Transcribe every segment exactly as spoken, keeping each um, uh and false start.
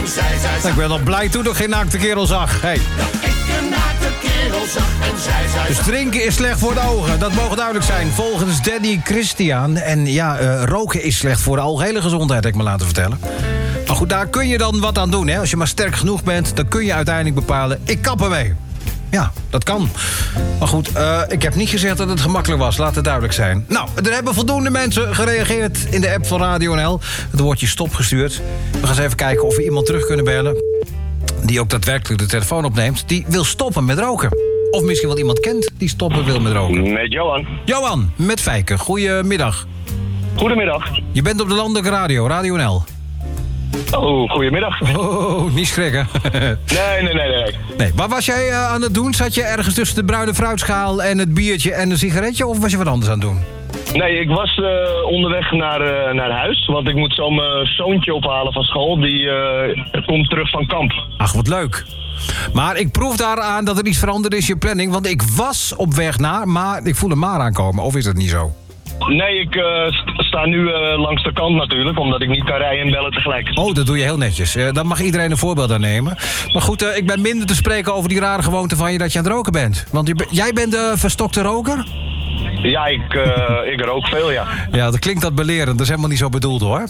zij, zij zag. Ik ben al blij toen ik geen naakte kerel zag. Hey. Dat ik een naakte kerel zag en zij, zij Dus zag. drinken is slecht voor de ogen, dat mogen duidelijk zijn. Volgens Danny Christian. En ja, uh, roken is slecht voor de algehele gezondheid, heb ik me laten vertellen. Maar goed, daar kun je dan wat aan doen, hè. Als je maar sterk genoeg bent, dan kun je uiteindelijk bepalen... ik kap ermee. Ja, dat kan. Maar goed, uh, ik heb niet gezegd dat het gemakkelijk was. Laat het duidelijk zijn. Nou, er hebben voldoende mensen gereageerd in de app van Radio N L. Het woordje stop gestuurd. We gaan eens even kijken of we iemand terug kunnen bellen... die ook daadwerkelijk de telefoon opneemt. Die wil stoppen met roken. Of misschien wel iemand kent die stoppen wil met roken. Met Johan. Johan, met Fijke. Goedemiddag. Goedemiddag. Je bent op de landelijke radio, Radio N L. Oh, goedemiddag. Oh, niet schrikken. Nee, nee, nee, nee. Nee, wat was jij uh, aan het doen? Zat je ergens tussen de bruine fruitschaal en het biertje en een sigaretje? Of was je wat anders aan het doen? Nee, ik was uh, onderweg naar, uh, naar huis. Want ik moet zo mijn zoontje ophalen van school. Die uh, komt terug van kamp. Ach, wat leuk. Maar ik proef daaraan dat er iets veranderd is in je planning. Want ik was op weg naar, maar ik voel een maar aankomen. Of is dat niet zo? Nee, ik uh, st- sta nu uh, langs de kant natuurlijk. Omdat ik niet kan rijden en bellen tegelijk. Oh, dat doe je heel netjes. Uh, dan mag iedereen een voorbeeld aan nemen. Maar goed, uh, ik ben minder te spreken over die rare gewoonte van je dat je aan het roken bent. Want je be- jij bent de verstokte roker? Ja, ik, uh, ik rook veel, ja. Ja, dat klinkt dat belerend. Dat is helemaal niet zo bedoeld, hoor.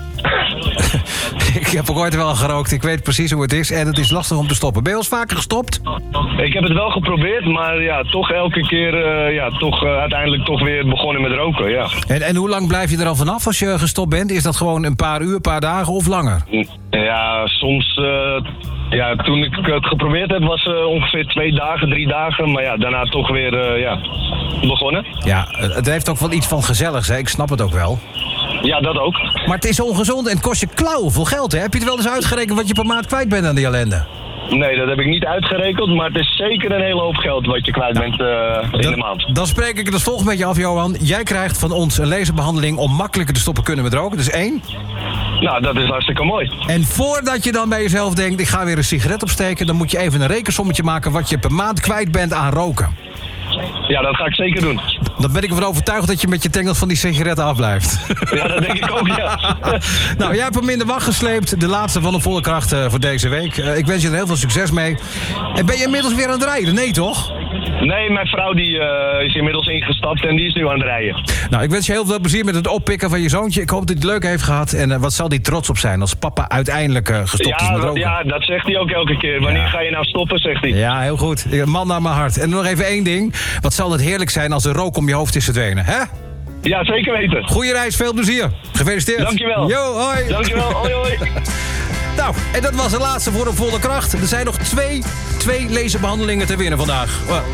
Ik heb ook ooit wel gerookt. Ik weet precies hoe het is. En het is lastig om te stoppen. Ben je al eens vaker gestopt? Ik heb het wel geprobeerd, maar ja, toch elke keer uh, ja, toch, uh, uiteindelijk toch weer begonnen met roken, ja. En, en hoe lang blijf je er al vanaf als je gestopt bent? Is dat gewoon een paar uur, een paar dagen of langer? Ja, soms... Uh, ja, toen ik het geprobeerd heb was uh, ongeveer twee dagen, drie dagen. Maar ja, daarna toch weer uh, ja, begonnen. Ja, het heeft ook wel iets van gezelligs, hè? Ik snap het ook wel. Ja, dat ook. Maar het is ongezond en het kost je klauwveel geld, hè? Heb je het wel eens uitgerekend wat je per maand kwijt bent aan die ellende? Nee, dat heb ik niet uitgerekend, maar het is zeker een hele hoop geld wat je kwijt bent uh, in dan, de maand. Dan spreek ik het als volgt met je af, Johan. Jij krijgt van ons een laserbehandeling om makkelijker te stoppen kunnen met roken. Dus één. Nou, dat is hartstikke mooi. En voordat je dan bij jezelf denkt, ik ga weer een sigaret opsteken... dan moet je even een rekensommetje maken wat je per maand kwijt bent aan roken. Ja, dat ga ik zeker doen. Dan ben ik ervan overtuigd dat je met je tengels van die sigaretten afblijft. Ja, dat denk ik ook, ja. Nou, jij hebt hem in de wacht gesleept. De laatste van de volle kracht uh, voor deze week. Uh, ik wens je er heel veel succes mee. En ben je inmiddels weer aan het rijden? Nee, toch? Nee, mijn vrouw die, uh, is inmiddels ingestapt en die is nu aan het rijden. Nou, ik wens je heel veel plezier met het oppikken van je zoontje. Ik hoop dat hij het leuk heeft gehad. En uh, wat zal hij trots op zijn als papa uiteindelijk uh, gestopt ja, is met roken? Ja, dat zegt hij ook elke keer. Wanneer Ja. ga je nou stoppen, zegt hij. Ja, heel goed. Een man naar mijn hart. En nog even één ding. Wat zal het heerlijk zijn als de rook om je hoofd is verdwenen, hè? Ja, zeker weten. Goeie reis, veel plezier. Gefeliciteerd. Dankjewel. Jo, hoi. Dankjewel, hoi hoi. Nou, en dat was de laatste voor een volle kracht. Er zijn nog twee, twee laserbehandelingen te winnen vandaag.